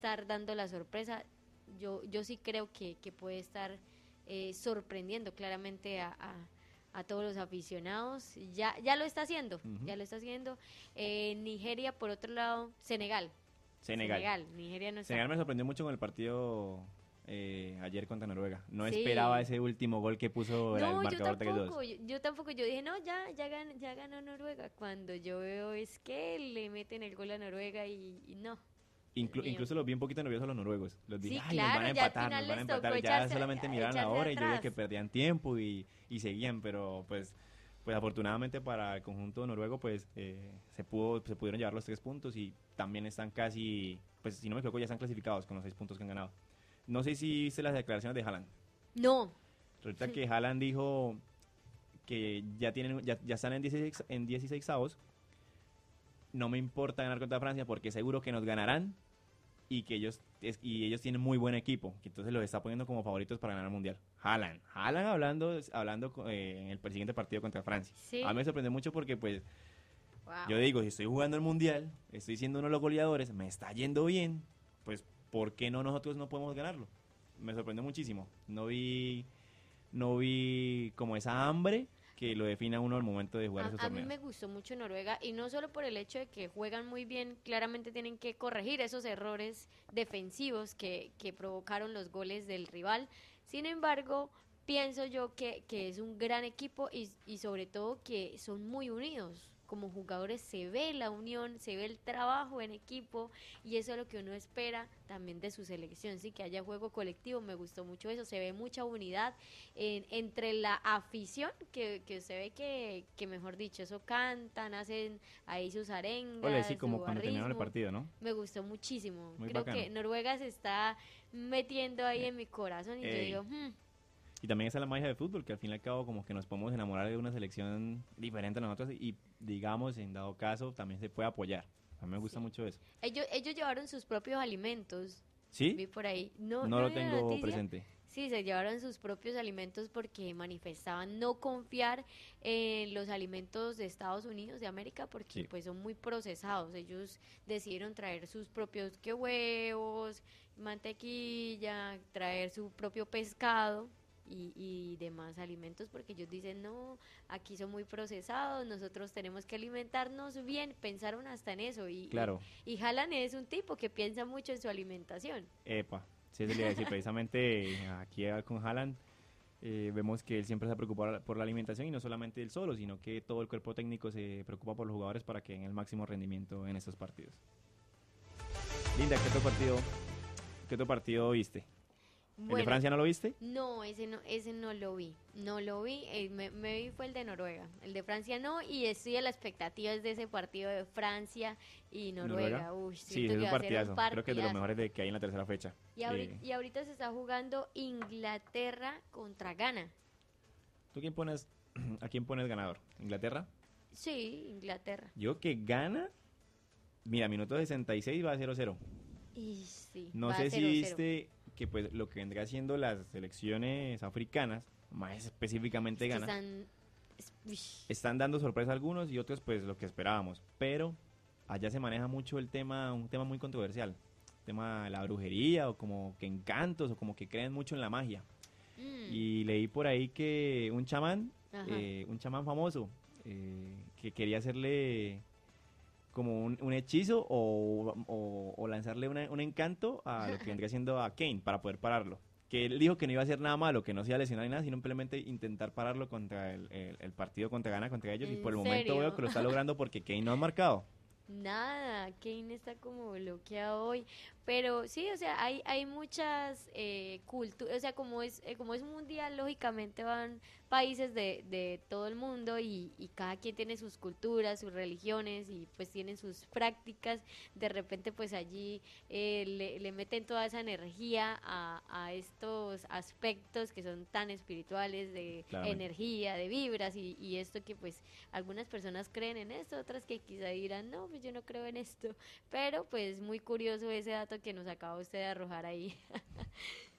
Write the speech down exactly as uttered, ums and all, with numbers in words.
estar dando la sorpresa. Yo, yo sí creo que, que puede estar eh, sorprendiendo claramente a, a, a todos los aficionados. Ya, ya lo está haciendo, Ujú. ya lo está haciendo. Eh, Nigeria, por otro lado, Senegal. Senegal. Senegal, Nigeria no está. Senegal me sorprendió mucho con el partido eh, ayer contra Noruega. No Sí. esperaba ese último gol que puso el No, yo marcador tres dos. tampoco, yo, yo tampoco, yo dije, no, ya, ya, gan- ya ganó Noruega. Cuando yo veo es que le meten el gol a Noruega y, y no, Dios Inclu- mío. incluso los vi un poquito nerviosos a los noruegos. Los dije, Sí, ay, nos van claro, a ya al empatar, nos final van a les tocó empatar. Ya echarse, solamente miraron la echarse hora y yo veía atrás. que perdían tiempo y, y seguían, pero pues pues afortunadamente para el conjunto noruego pues eh, se pudo se pudieron llevar los tres puntos y también están casi, pues si no me equivoco ya están clasificados con los seis puntos que han ganado. No sé si viste las declaraciones de Haaland. No, Resulta que Haaland dijo que ya tienen ya, ya están en dieciséis en dieciséisavos. No me importa ganar contra Francia porque seguro que nos ganarán y que ellos es- y ellos tienen muy buen equipo, que entonces los está poniendo como favoritos para ganar el mundial. Haaland, Haaland hablando hablando eh, en el siguiente partido contra Francia. sí, A mí me sorprendió mucho porque pues wow. yo digo, si estoy jugando el mundial, estoy siendo uno de los goleadores, me está yendo bien, pues ¿por qué no nosotros no podemos ganarlo? Me sorprendió muchísimo. No vi no vi como esa hambre que lo define a uno al momento de jugar A, esos a mí torneos. me gustó mucho Noruega y no solo por el hecho de que juegan muy bien, claramente tienen que corregir esos errores defensivos que, que provocaron los goles del rival. Sin embargo, pienso yo que, que es un gran equipo y, y sobre todo que son muy unidos. Como jugadores se ve la unión, se ve el trabajo en equipo y eso es lo que uno espera también de su selección, sí, que haya juego colectivo, me gustó mucho eso, se ve mucha unidad en- entre la afición, que, que se ve que, que mejor dicho, eso cantan, hacen ahí sus Ole, sí, arengas, como su cuando terminaron el barrismo, partido, ¿no? me gustó muchísimo, Muy creo bacano. que Noruega se está metiendo ahí en mi corazón y yo Ey. digo, hmm, Y también esa es la magia del fútbol, que al fin y al cabo como que nos podemos enamorar de una selección diferente a nosotros y digamos, en dado caso, también se puede apoyar. A mí me gusta sí. mucho eso. Ellos, ellos llevaron sus propios alimentos, vi ¿Sí? por ahí, no, No no lo vi la tengo noticia. presente. Sí, se llevaron sus propios alimentos porque manifestaban no confiar en los alimentos de Estados Unidos de América porque Sí. pues son muy procesados. Ellos decidieron traer sus propios que huevos, mantequilla, traer su propio pescado y, y demás alimentos porque ellos dicen no, aquí son muy procesados, nosotros tenemos que alimentarnos bien. Pensaron hasta en eso y, Claro. y, y Haaland es un tipo que piensa mucho en su alimentación. Epa. Sí, eso le iba a decir. Precisamente eh, aquí eh, con Haaland eh, vemos que él siempre se preocupa por la alimentación y no solamente él solo, sino que todo el cuerpo técnico se preocupa por los jugadores para que den el máximo rendimiento en estos partidos. Linda, ¿qué otro partido, qué otro partido viste? ¿El de Bueno, Francia no lo viste? no, ese no, ese no lo vi, no lo vi, eh, me, me vi fue el de Noruega, el de Francia no, y estoy a la expectativa de ese partido de Francia y Noruega, uy, Sí, siento es que un va a ser un partidazo. Creo que es de los partidazo. mejores de que hay en la tercera fecha. Y ahorita, Eh, y ahorita se está jugando Inglaterra contra Ghana. ¿Tú quién pones, a quién pones ganador? ¿Inglaterra? Sí, Inglaterra. Yo que gana, mira, minuto sesenta y seis va a cero cero. Y sí, No va sé si cero cero. viste que pues lo que vendría siendo las selecciones africanas, más específicamente Es que Ghana, están, es- uish. están dando sorpresa a algunos y otros pues lo que esperábamos, pero allá se maneja mucho el tema, un tema muy controversial, el tema de la brujería o como que encantos o como que creen mucho en la magia. Mm, Y leí por ahí que un chamán, ajá. eh, un chamán famoso, eh, que quería hacerle como un, un hechizo o, o- o lanzarle una- un encanto a lo que vendría siendo a Kane para poder pararlo. Que él dijo que no iba a hacer nada malo, que no se iba a lesionar ni nada, sino simplemente intentar pararlo contra el, el- el partido contra Ghana, contra ellos. Y ¿En por el momento serio? veo que lo está logrando porque Kane no ha marcado. Nada, Kane está como bloqueado hoy, pero sí, o sea, hay hay muchas eh, culturas, o sea, como es eh, como es mundial, lógicamente van países de, de todo el mundo y, y cada quien tiene sus culturas, sus religiones y pues tienen sus prácticas. De repente, pues allí eh, le, le meten toda esa energía a, a estos aspectos que son tan espirituales de Claramente. energía, de vibras y, y esto que pues algunas personas creen en esto, otras que quizá dirán, no, pues yo no creo en esto, pero pues muy curioso ese dato que nos acaba usted de arrojar ahí.